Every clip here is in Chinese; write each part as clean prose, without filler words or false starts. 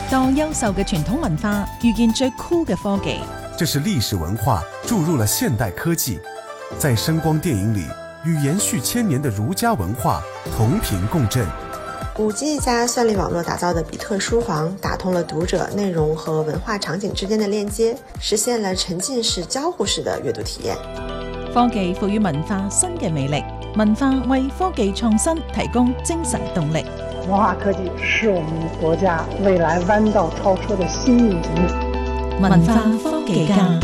當優秀嘅傳統文化遇見最酷嘅科技， 這是歷史文化注入了現代科技，在聲光電影裏與延續千年的儒家文化同頻共振。 5G 加算力網絡打造的比特書房，打通了讀者內容和文化場景之間的鏈接，實現了沉浸式交互式的閱讀體驗。 科技賦予文化新嘅魅力，文化為科技創新提供精神動力。 文化科技是我們國家未來彎道超車的新引擎。 文化科技家。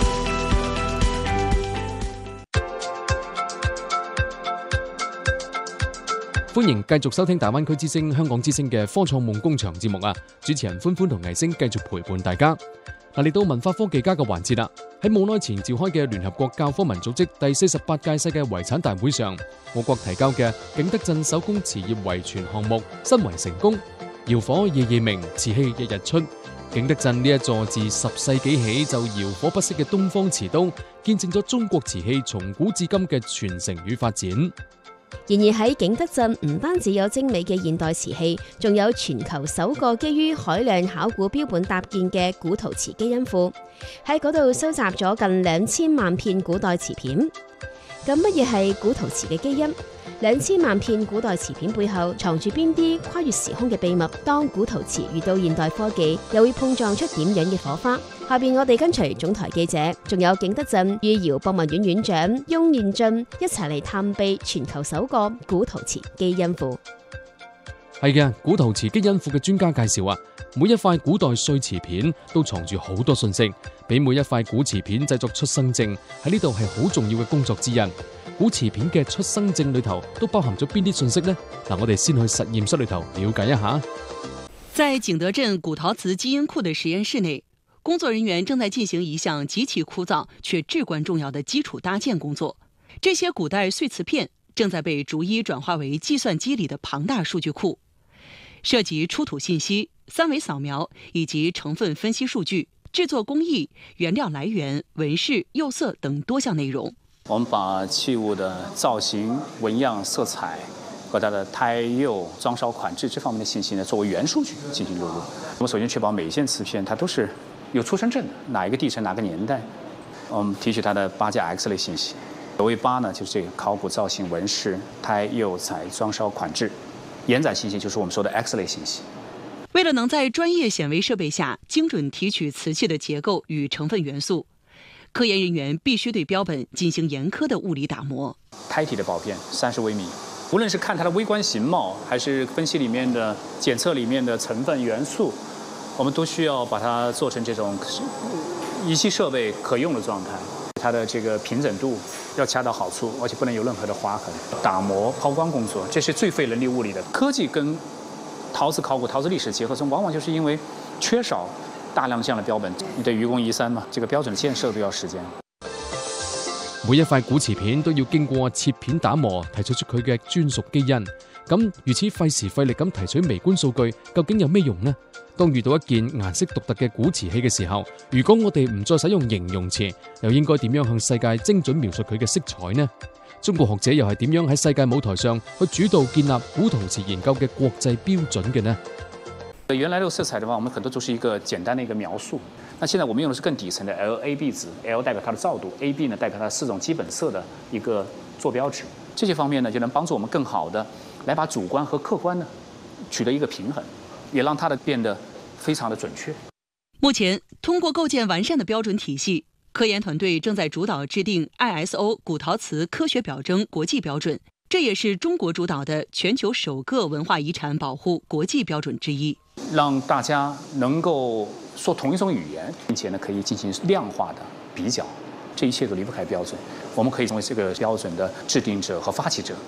歡迎繼續收聽大灣區之聲、香港之聲嘅科創夢工場節目啊！主持人歡歡同藝星繼續陪伴大家。嚟到文化科技家嘅環節啦，喺冇耐前召開嘅聯合國教科文組織第48屆世界遺產大會上，我國提交嘅景德鎮手工瓷業遺傳項目申遺成功，窯火夜夜明，瓷器日日出。景德鎮呢一座自10世紀起就窯火不息嘅東方瓷都，見證咗中國瓷器從古至今嘅傳承與發展。 然而喺景德鎮唔單止有精美嘅現代瓷器，仲有全球首個基於海量考古標本搭建嘅古陶瓷基因庫，喺嗰度收集咗近2000萬片古代瓷片。咁乜嘢係古陶瓷嘅基因？2000萬片古代瓷片背後藏住邊啲跨越時空嘅秘密？當古陶瓷遇到現代科技，又會碰撞出點樣嘅火花？下邊我哋跟隨總台記者，仲有景德鎮御窯博物院院長翁彥俊一齊嚟探秘全球首個古陶瓷基因庫。 係嘅，古陶瓷基因庫嘅專家介紹啊，每一塊古代碎瓷片都藏住好多信息，俾每一塊古瓷片製作出生證，喺呢度係好重要嘅工作之一。古瓷片嘅出生證裏頭都包含咗邊啲信息呢？嗱，我哋先去實驗室裏頭了解一下。 在景德鎮古陶瓷基因庫的實驗室內，工作人員正在進行一項極其枯燥卻至關重要的基礎搭建工作。這些古代碎瓷片正在被逐一轉化為計算機裏的龐大數據庫，涉及出土信息、三維掃描以及成分分析數據、製作工藝、原料來源、紋飾、釉色等多項內容。 我們把器物的造型、紋樣、色彩和它的胎釉、裝燒款制這方面的信息呢，作為原數據進行錄入。我們首先確保每一件瓷片它都是有出生證的，哪一個地層、哪個年代。我們提取它的8加 X 類信息。所謂8呢，就是這個考古造型、紋飾、胎釉彩、裝燒款制。延展信息就是我們說的 X 類信息。 為了能在專業顯微設備下精準提取瓷器的結構與成分元素，科研人員必須對標本進行嚴苛的物理打磨。 胎體的薄片30微米，無論是看它的微觀形貌，還是分析裡面的檢測裡面的成分元素，我們都需要把它做成這種儀器設備可用的狀態。它的這個平整度要恰到好處，而且不能有任何的劃痕。打磨拋光工作，這是最費人力物力的。科技跟陶瓷考古、陶瓷歷史結合中，往往就是因為缺少大量這樣的標本，你得愚公移山嘛，這個標準的建設都要時間。 每一塊古瓷片都要經過切片打磨，提取出佢嘅專屬基因。咁如此費時費力咁提取微觀數據，究竟有咩用呢？當遇到一件顏色獨特嘅古瓷器嘅時候，如果我哋唔再使用形容詞，又應該點樣向世界精準描述佢嘅色彩呢？中國學者又係點樣喺世界舞台上去主導建立古陶瓷研究嘅國際標準嘅呢？ 原來這個色彩的話，我們很多都是一個簡單的一個描述。那現在我們用的是更底層的 LAB 值 ，L 代表它的照度 ，AB 呢代表它4種基本色的一個坐標值。這些方面呢，就能幫助我們更好的來把主觀和客觀呢取得一個平衡，也讓它的變得非常的準確。 目前，通過構建完善的標準體系，科研團隊正在主導制定 ISO 古陶瓷科學表徵國際標準，這也是中國主導的全球首個文化遺產保護國際標準之一。 讓大家能夠說同一種語言，並且呢可以進行量化的比較，這一切都離不開標準。我們可以成為這個標準的制定者和發起者。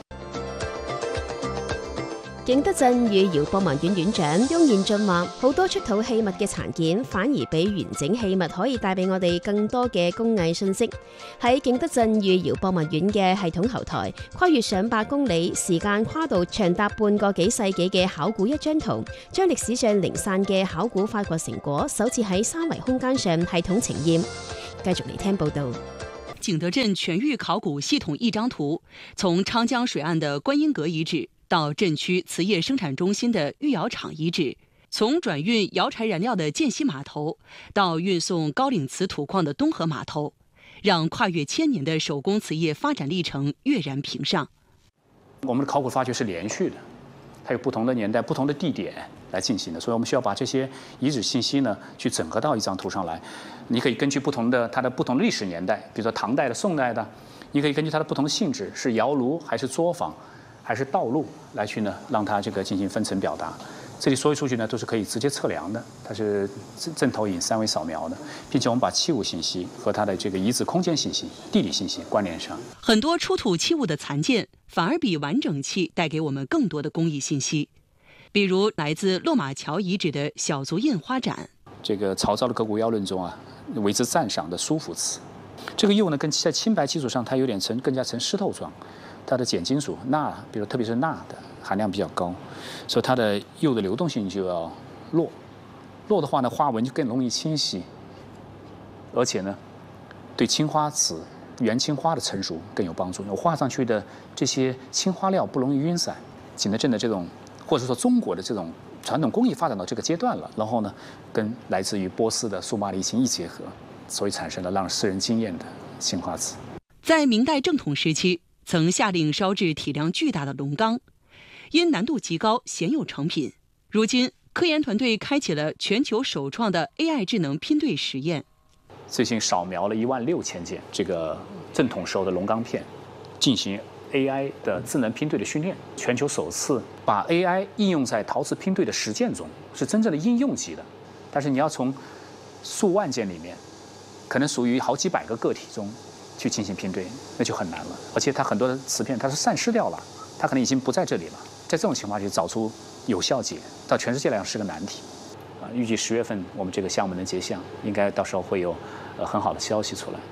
景德鎮御窯博物院院長翁彥俊話：好多出土器物嘅殘件，反而比完整器物可以帶俾我哋更多嘅工藝信息。喺景德鎮御窯博物院嘅系統後台，跨越上百公里，時間跨度長達半個幾世紀嘅考古一張圖，將歷史上零散嘅考古發掘成果，首次喺三維空間上系統呈現。繼續嚟聽報道。 景德鎮全域考古系統一張圖，從長江水岸的觀音閣遺址到鎮區瓷業生產中心的御窯廠遺址， 从转运窑柴燃料的涧西码头到运送高岭瓷土矿的东河码头，让跨越千年的手工瓷业发展历程跃然屏上。 我们的考古发掘是连续的，它有不同的年代、不同的地点来进行的，所以我们需要把这些遗址信息呢去整合到一张图上来。你可以根据它的不同的历史年代，比如说唐代的、宋代的，你可以根据它的不同的性质，是窑炉还是作坊还是道路来去呢，让它这个进行分层表达。这里所有数据呢都是可以直接测量的，它是正投影3维扫描的，并且我们把器物信息和它的这个遗址空间信息、地理信息关联上。 很多出土器物的残件反而比完整器带给我们更多的工艺信息，比如来自落马桥遗址的小足印花盏。 这个曹操的革骨要论中啊，为之赞赏的苏府瓷，这个釉呢跟在青白基础上，它有点更加呈湿透状，它的碱金属钠，比如特别是钠的含量比较高，所以它的釉的流动性就要弱。弱的话呢，花纹就更容易清晰，而且呢，对青花瓷、原青花的成熟更有帮助。我画上去的这些青花料不容易晕散。景德镇的这种，或者说中国的这种传统工艺发展到这个阶段了，然后呢，跟来自于波斯的苏巴黎青一结合，所以产生了让世人惊艳的青花瓷。 在明代正统时期，曾下令烧制体量巨大的龙缸，因难度极高，鲜有成品。如今，科研团队开启了全球首创的 AI 智能拼对实验。 最近扫描了16000件这个正统时候的龙缸片，进行 AI 的智能拼对的训练，全球首次把 AI 应用在陶瓷拼对的实践中，是真正的应用级的。但是你要从数万件里面，可能属于好几百个个体中去进行拼对，那就很难了。而且它很多的瓷片它是散失掉了，它可能已经不在这里了。在这种情况下找出有效解，到全世界来讲是个难题。预计10月份我们这个项目能结项，應該到時候會有很好的消息出來。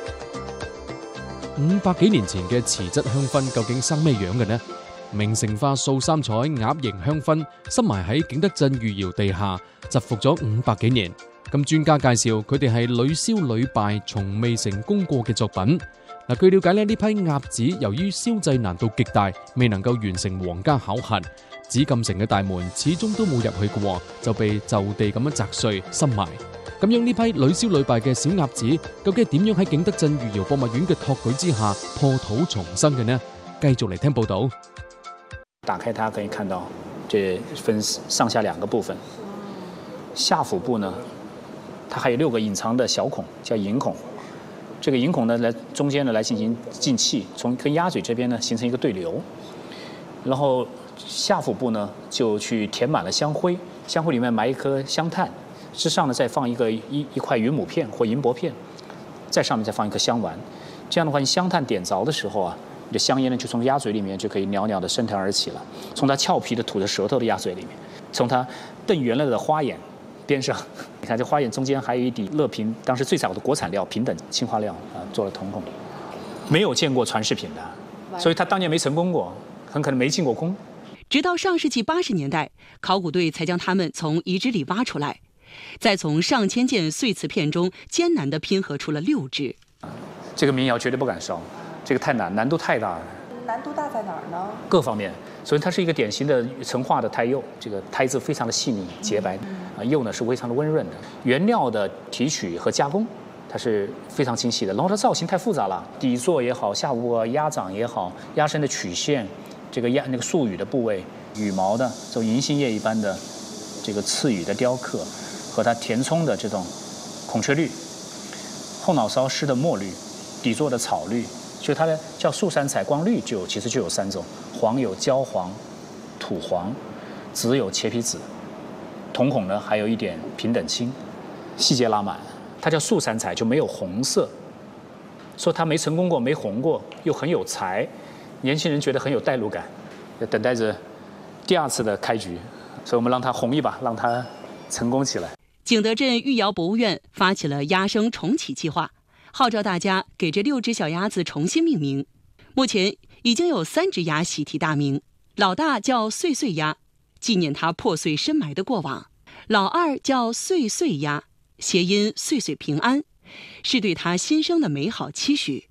500幾年前嘅瓷質香薰究竟生咩樣嘅呢？明成化素三彩鴨形香薰深埋喺景德鎮御窯地下，蟄伏咗500幾年。咁專家介紹佢哋係屢燒屢敗，從未成功過嘅作品。據了解呢，呢批鴨子由於燒製難度極大，未能夠完成皇家考核。紫禁城嘅大門始終都冇入去嘅，就被就地咁樣砸碎深埋。咁樣呢批屢燒屢敗嘅小鴨子，究竟係點樣喺景德鎮御窯博物院嘅托舉之下破土重生嘅呢？繼續嚟聽報導。 打開它可以看到，這分上下2個部分。下腹部呢，它還有6個隱藏的小孔，叫隱孔。這個隱孔呢，來中間呢來進行進氣，從跟鴨嘴這邊呢形成一個對流，然後下腹部呢就去填滿了香灰，香灰裡面埋一顆香炭，之上呢再放一塊雲母片或銀箔片，在上面再放一顆香丸。這樣的話，你香炭點着的時候啊，你的香煙呢就從鴨嘴裡面就可以裊裊的升騰而起了，從它俏皮的吐着舌頭的鴨嘴裡面，從它瞪圓了的花眼邊上，你看這花眼中間還有一底樂平當時最早的國產料平等青花料做了瞳孔，沒有見過傳世品的，所以它當年沒成功過，很可能沒進過宮。 直到上世紀80年代，考古隊才將它們從遺址裡挖出來，再從上千件碎瓷片中艱難地拼合出了6隻。 這個民窯絕對不敢燒，這個太難，難度太大了。 難度大在哪兒呢？ 各方面，所以它是一個典型的成化的胎釉，這個胎質非常的細膩潔白，釉呢是非常的溫潤的。原料的提取和加工，它是非常精細的。然後它造型太複雜了，底座也好，下部鴨掌也好，鴨身的曲線，這個那個束羽的部位，羽毛的這種銀杏葉一般的這個刺羽的雕刻，和它填充的這種孔雀綠、後腦勺施的墨綠、底座的草綠。所以它的叫素三彩光綠其實就有3種，黃有焦黃、土黃，紫有茄皮紫，瞳孔呢還有一點平等青，細節拉滿。它叫素三彩，就沒有紅色，說它沒成功過、沒紅過，又很有才，年輕人覺得很有代入感，等待着第2次的開局，所以我們讓它紅一把，讓它成功起來。 景德鎮御窯博物院發起了鴨生重啟計劃，號召大家給這6隻小鴨子重新命名。目前已經有3隻鴨喜提大名，老大叫歲歲鴨，紀念它破碎深埋的過往；老二叫歲歲鴨，諧音歲歲平安，是對它新生的美好期許。